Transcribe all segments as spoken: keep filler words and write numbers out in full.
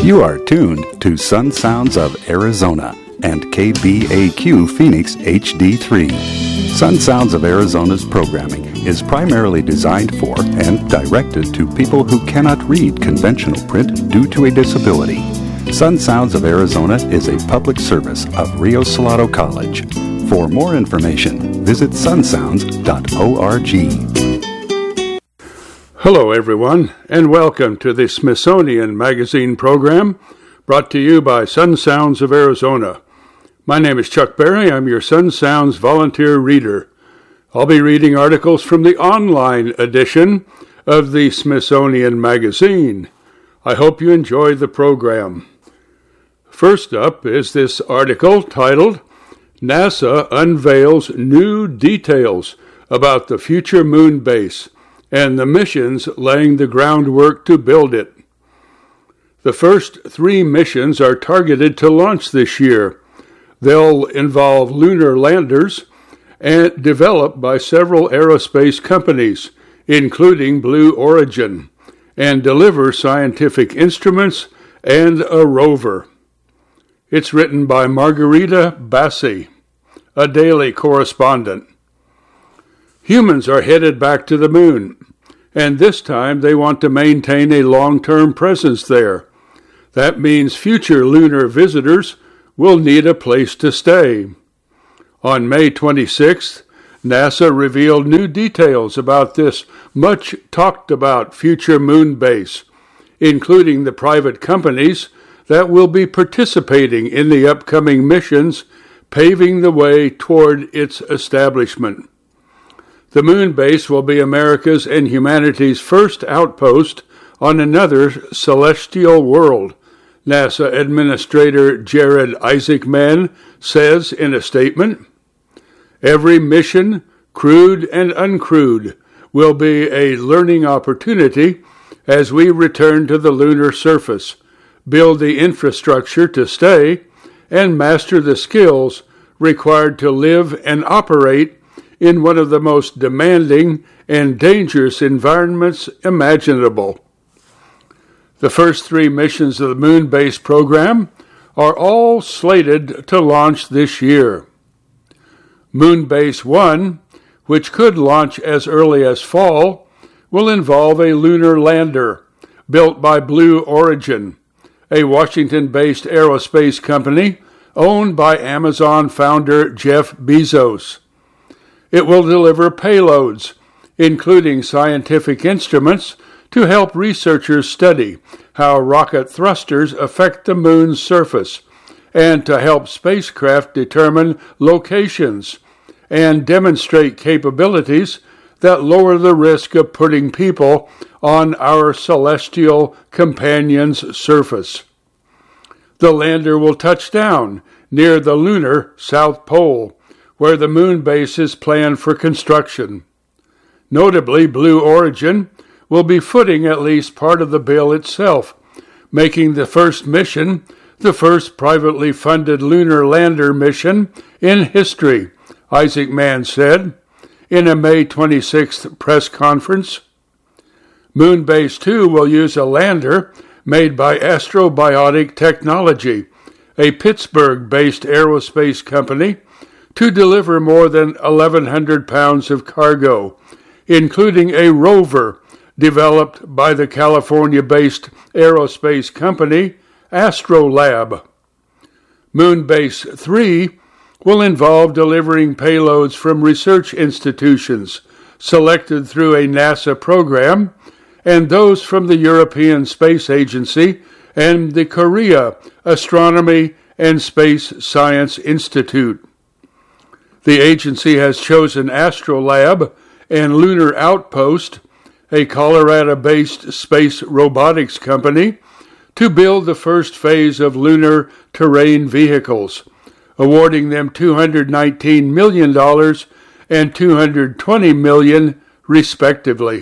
You are tuned to Sun Sounds of Arizona and K B A Q Phoenix H D three. Sun Sounds of Arizona's programming is primarily designed for and directed to people who cannot read conventional print due to a disability. Sun Sounds of Arizona is a public service of Rio Salado College. For more information, visit sun sounds dot org. Hello, everyone, and welcome to the Smithsonian Magazine program brought to you by Sun Sounds of Arizona. My name is Chuck Berry. I'm your Sun Sounds volunteer reader. I'll be reading articles from the online edition of the Smithsonian Magazine. I hope you enjoy the program. First up is this article titled, NASA Unveils New Details About the Future Moon Base and the Missions Laying the Groundwork to Build It. The first three missions are targeted to launch this year. They'll involve lunar landers and developed by several aerospace companies, including Blue Origin, and deliver scientific instruments and a rover. It's written by Margarita Bassi, a daily correspondent. Humans are headed back to the moon, and this time they want to maintain a long-term presence there. That means future lunar visitors will need a place to stay. On May twenty-sixth, NASA revealed new details about this much talked about future moon base, including the private companies that will be participating in the upcoming missions, paving the way toward its establishment. The moon base will be America's and humanity's first outpost on another celestial world, NASA Administrator Jared Isaacman says in a statement. Every mission, crewed and uncrewed, will be a learning opportunity as we return to the lunar surface, build the infrastructure to stay, and master the skills required to live and operate in one of the most demanding and dangerous environments imaginable. The first three missions of the moon base program are all slated to launch this year. Moon Base one, which could launch as early as fall, will involve a lunar lander built by Blue Origin, a Washington-based aerospace company owned by Amazon founder Jeff Bezos. It will deliver payloads, including scientific instruments, to help researchers study how rocket thrusters affect the moon's surface, and to help spacecraft determine locations and demonstrate capabilities that lower the risk of putting people on our celestial companion's surface. The lander will touch down near the lunar South Pole, where the moon base is planned for construction. Notably, Blue Origin will be footing at least part of the bill itself, making the first mission the first privately funded lunar lander mission in history, Isaacman said in a May twenty-sixth press conference. Moon Base two will use a lander made by Astrobiotic Technology, a Pittsburgh-based aerospace company, to deliver more than eleven hundred pounds of cargo, including a rover developed by the California-based aerospace company Astrolab. Moon Base three will involve delivering payloads from research institutions selected through a NASA program and those from the European Space Agency and the Korea Astronomy and Space Science Institute. The agency has chosen Astrolab and Lunar Outpost, a Colorado-based space robotics company, to build the first phase of lunar terrain vehicles, awarding them two hundred nineteen million dollars and two hundred twenty million dollars respectively.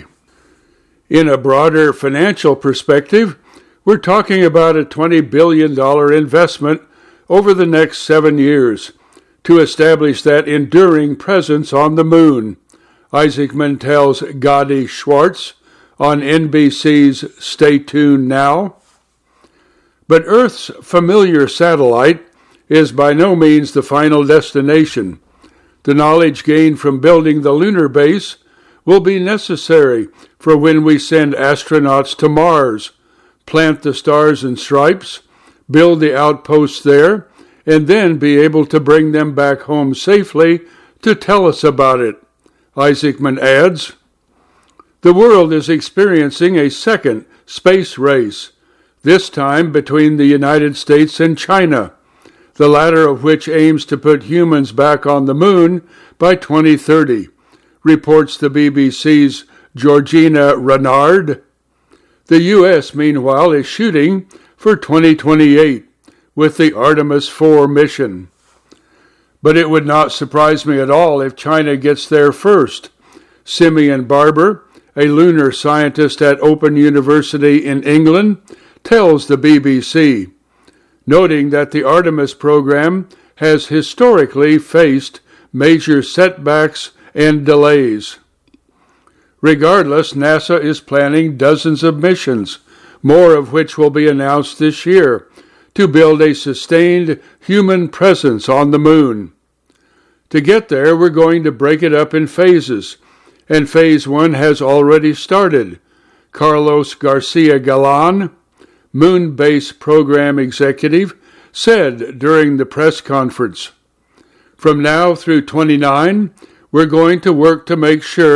In a broader financial perspective, we're talking about a twenty billion dollars investment over the next seven years to establish that enduring presence on the moon, Isaacman tells Gadi Schwartz on N B C's Stay Tuned Now. But Earth's familiar satellite is by no means the final destination. The knowledge gained from building the lunar base will be necessary for when we send astronauts to Mars, plant the stars and stripes, build the outposts there, and then be able to bring them back home safely to tell us about it, Isaacman adds. The world is experiencing a second space race, this time between the United States and China, the latter of which aims to put humans back on the moon by twenty thirty, reports the B B C's Georgina Renard. The U S, meanwhile, is shooting for twenty twenty-eight with the Artemis four mission. But it would not surprise me at all if China gets there first. Simeon Barber, a lunar scientist at Open University in England, tells the B B C, noting that the Artemis program has historically faced major setbacks and delays. Regardless, NASA is planning dozens of missions, more of which will be announced this year, to build a sustained human presence on the moon. To get there, we're going to break it up in phases, and phase one has already started. Carlos Garcia Galan, Moon Base Program Executive, said during the press conference. From now through twenty-nine, we're going to work to make sure